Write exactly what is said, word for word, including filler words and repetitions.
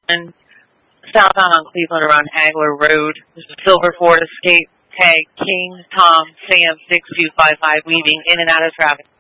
and southbound on Cleveland around Hagler Road. There's a silver Ford Escape, tag King Tom Sam six two five five, weaving in and out of traffic.